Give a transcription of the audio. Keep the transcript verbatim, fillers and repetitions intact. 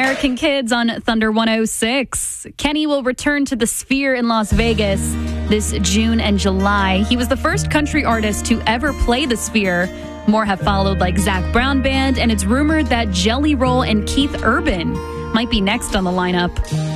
American Kids on Thunder one oh six. Kenny will return to the Sphere in Las Vegas this June and July. He was the first country artist to ever play the Sphere. More have followed, like Zac Brown Band, and it's rumored that Jelly Roll and Keith Urban might be next on the lineup.